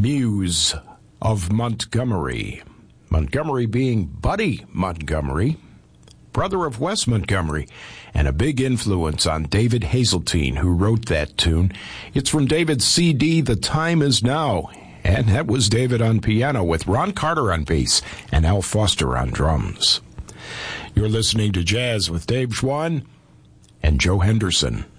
Muse of Montgomery. Montgomery being Buddy Montgomery, brother of Wes Montgomery, and a big influence on David Hazeltine, who wrote that tune. It's from David's CD, The Time Is Now, and that was David on piano with Ron Carter on bass and Al Foster on drums. You're listening to Jazz with Dave Schwann and Joe Henderson.